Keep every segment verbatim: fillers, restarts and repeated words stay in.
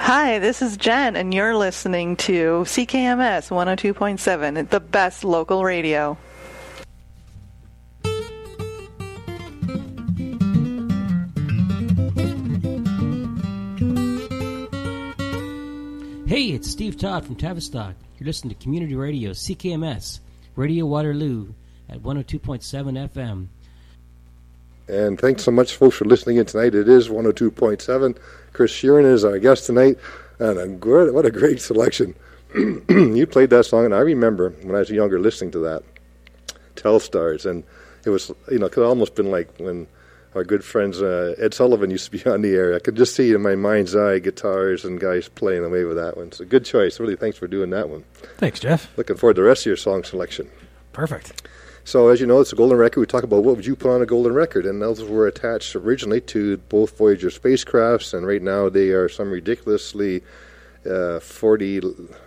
Hi, this is Jen, and you're listening to C K M S one oh two point seven, the best local radio. Hey, it's Steve Todd from Tavistock. You're listening to Community Radio, C K M S, Radio Waterloo, at one oh two point seven F M. And thanks so much, folks, for listening in tonight. It is one oh two point seven. Chris Sheeran is our guest tonight, and a good, what a great selection. You played that song, and I remember when I was younger listening to that, Telstars, and it was, you know, it could have almost been like when our good friends uh, Ed Sullivan used to be on the air. I could just see in my mind's eye guitars and guys playing away with that one. So good choice. Really, thanks for doing that one. Thanks, Jeff. Looking forward to the rest of your song selection. Perfect. So, as you know, it's a golden record. We talk about what would you put on a golden record, and those were attached originally to both Voyager spacecrafts, and right now they are some ridiculously uh, forty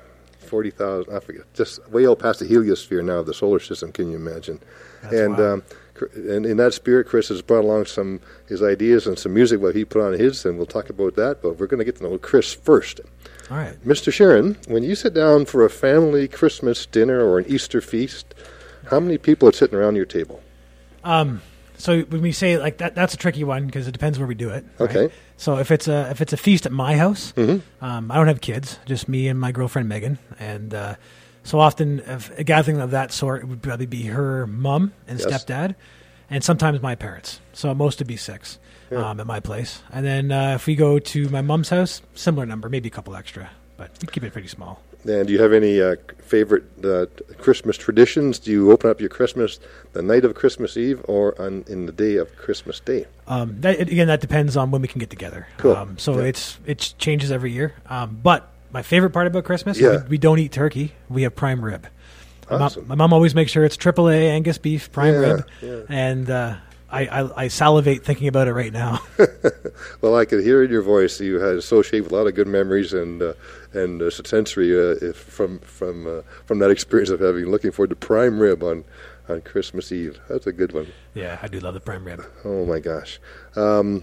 thousand, I forget, just way out past the heliosphere now of the solar system, can you imagine? That's and um, and in that spirit, Chris has brought along some his ideas and some music, what he put on his, and we'll talk about that, but we're going to get to know Chris first. All right. Mister Sheeran, when you sit down for a family Christmas dinner or an Easter feast, how many people are sitting around your table? Um, so when we say like that, that's a tricky one because it depends where we do it. Right? Okay. So if it's a if it's a feast at my house, Mm-hmm. um, I don't have kids, just me and my girlfriend Megan, and uh, so often if a gathering of that sort, it would probably be her mom and Yes. stepdad, and sometimes my parents. So most would be six Yeah. um, at my place, and then uh, if we go to my mom's house, similar number, maybe a couple extra, but we keep it pretty small. And do you have any uh, favorite uh, Christmas traditions? Do you open up your Christmas the night of Christmas Eve or on in the day of Christmas Day? Um, that, again, that depends on when we can get together. Cool. Um, so Yeah. it's it changes every year. Um, but my favorite part about Christmas, Yeah. is we, we don't eat turkey. We have prime rib. My, Awesome. mom, my mom always makes sure it's triple A Angus beef, prime Yeah, rib, yeah. and uh, I, I, I salivate thinking about it right now. Well, I could hear in your voice you had associated with a lot of good memories and uh, and uh, sensory uh, if from from uh, from that experience of having looking forward to prime rib on, on Christmas Eve. That's a good one. Yeah, I do love the prime rib. Oh my gosh! Um,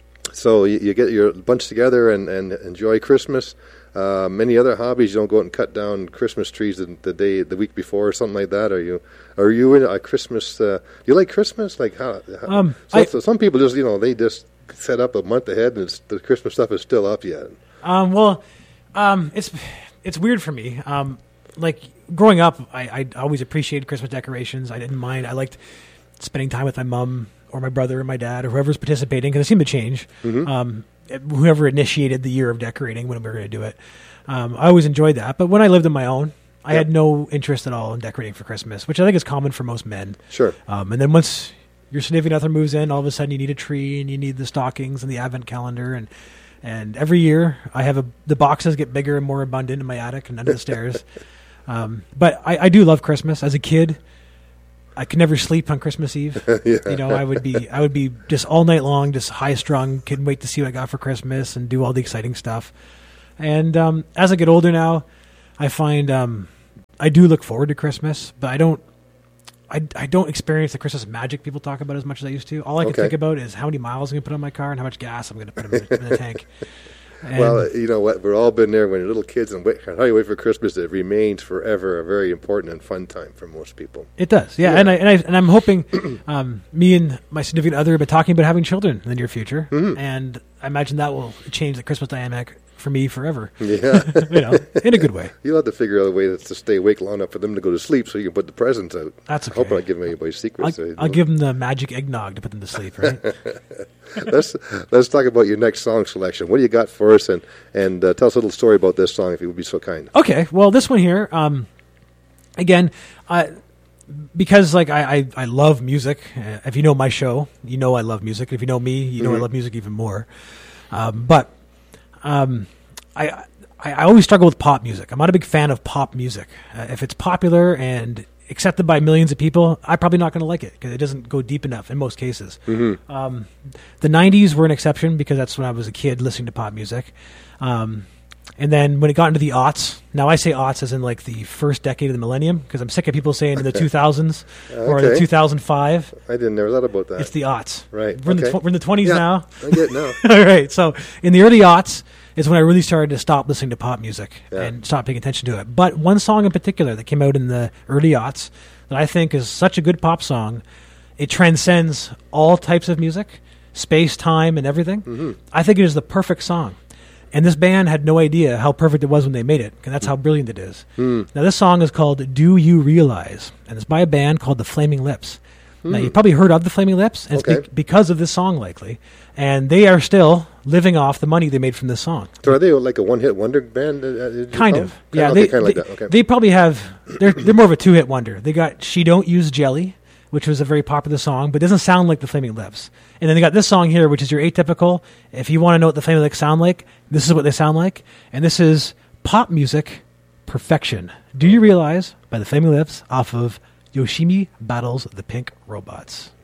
so you, you get your bunch together and, and enjoy Christmas. Uh, many other hobbies. You don't go out and cut down Christmas trees the, the day, the week before, or something like that. Are you? Are you in a Christmas? Uh, do you like Christmas? Like how? how Um, so, I- so some people just, you know, they just set up a month ahead, and it's, the Christmas stuff is still up yet. Um, well, um, it's it's weird for me. Um, like growing up, I, I always appreciated Christmas decorations. I didn't mind. I liked spending time with my mom or my brother or my dad or whoever's participating because it seemed to change. Mm-hmm. Um, whoever initiated the year of decorating when we were going to do it. Um, I always enjoyed that. But when I lived on my own, I Yep. had no interest at all in decorating for Christmas, which I think is common for most men. Sure. Um, and then once your significant other moves in, all of a sudden you need a tree and you need the stockings and the advent calendar. And, and every year I have a, the boxes get bigger and more abundant in my attic and under the stairs. Um, but I, I do love Christmas. As a kid, I could never sleep on Christmas Eve. Yeah. You know, I would be I would be just all night long, just high strung. Couldn't wait to see what I got for Christmas and do all the exciting stuff. And um, as I get older now, I find um, I do look forward to Christmas, but I don't. I, I don't experience the Christmas magic people talk about as much as I used to. All I can Okay. think about is how many miles I'm going to put on my car and how much gas I'm going to put in the, in the tank. And Well, you know what? We've all been there when you're little kids, and wait, how you wait for Christmas. It remains forever a very important and fun time for most people. it does, yeah. Yeah. And I and I and I'm hoping um, me and my significant other have been talking about having children in the near future, Mhm. and I imagine that will change the Christmas dynamic for me forever. Yeah. You know, in a good way. You'll have to figure out a way to stay awake long enough for them to go to sleep so you can put the presents out. That's I hope I'm okay. not giving anybody I'll, secrets. so you I'll don't- give them the magic eggnog to put them to sleep, right? let's let's talk about your next song selection. What do you got for us? And and uh, tell us a little story about this song, if you would be so kind. Okay, well, this one here, um, again, uh, because like I, I, I love music. Uh, if you know my show, you know I love music. If you know me, you know I Mhm. love music even more. Um, but um, I, I I always struggle with pop music. I'm not a big fan of pop music. Uh, if it's popular and accepted by millions of people, I'm probably not going to like it because it doesn't go deep enough in most cases. Mm-hmm. Um, the nineties were an exception because that's when I was a kid listening to pop music. Um, and then when it got into the aughts, now I say aughts as in like the first decade of the millennium because I'm sick of people saying in the two thousands or the Okay. two thousand five. I didn't never thought about that. It's the aughts. Right, We're in, the, okay. tw- we're in the twenties Yeah, now. I get it now. All right. So in the early aughts, is when I really started to stop listening to pop music Yeah. and stop paying attention to it. But one song in particular that came out in the early aughts that I think is such a good pop song, it transcends all types of music, space, time, and everything. Mm-hmm. I think it is the perfect song. And this band had no idea how perfect it was when they made it, and that's how brilliant it is. Mm. Now, this song is called Do You Realize? And it's by a band called The Flaming Lips. Mm. Now, you've probably heard of The Flaming Lips, and it's Okay. be- because of this song, likely. And they are still living off the money they made from this song. So are they like a one-hit wonder band? uh, uh, did you Kind call of. them? Yeah, okay, they, kind of like they, that. Okay. they probably have, they're, they're more of a two-hit wonder. They got She Don't Use Jelly, which was a very popular song, but doesn't sound like the Flaming Lips. And then they got this song here, which is your atypical. If you want to know what the Flaming Lips sound like, this is what they sound like. And this is pop music perfection. Do You Realize by the Flaming Lips off of Yoshimi Battles the Pink Robots.